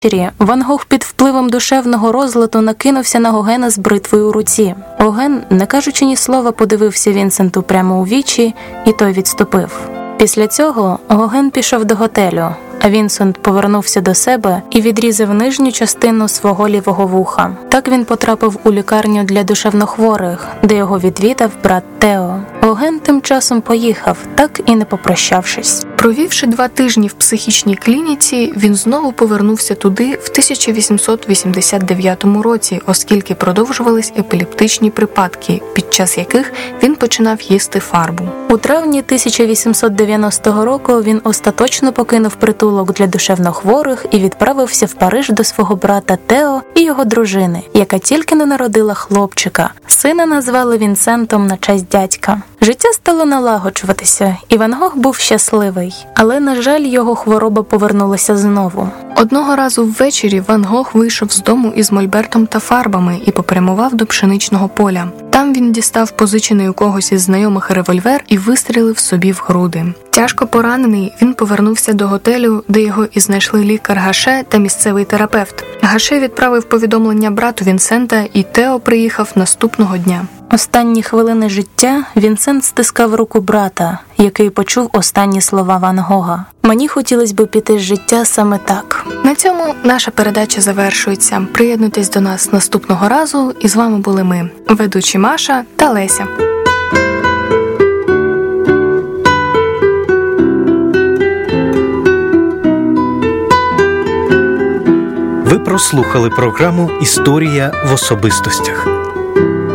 Ван Гог під впливом душевного розладу накинувся на Гогена з бритвою у руці. Гоген, не кажучи ні слова, подивився Вінсенту прямо у вічі, і той відступив. Після цього Гоген пішов до готелю, а Вінсент повернувся до себе і відрізав нижню частину свого лівого вуха. Так він потрапив у лікарню для душевнохворих, де його відвідав брат Тео. Гоген тим часом поїхав, так і не попрощавшись. Провівши 2 тижні в психічній клініці, він знову повернувся туди в 1889 році, оскільки продовжувались епілептичні припадки, під час яких він починав їсти фарбу. У травні 1890 року він остаточно покинув притулок для душевнохворих і відправився в Париж до свого брата Тео і його дружини, яка тільки не народила хлопчика. Сина назвали Вінсентом на честь дядька. Життя стало налагоджуватися, і Ван Гог був щасливий. Але, на жаль, його хвороба повернулася знову. Одного разу ввечері Ван Гог вийшов з дому із мольбертом та фарбами і попрямував до пшеничного поля. Там він дістав позичений у когось із знайомих револьвер і вистрілив собі в груди. Тяжко поранений, він повернувся до готелю, де його і знайшли лікар Гаше та місцевий терапевт. Гаше відправив повідомлення брату Вінсента, і Тео приїхав наступного дня. Останні хвилини життя Вінсент стискав руку брата, який почув останні слова Ван Гога. Мені хотілося б піти з життя саме так. На цьому наша передача завершується. Приєднуйтесь до нас наступного разу, і з вами були ми, ведучі Маша та Леся. Ви прослухали програму «Історія в особистостях».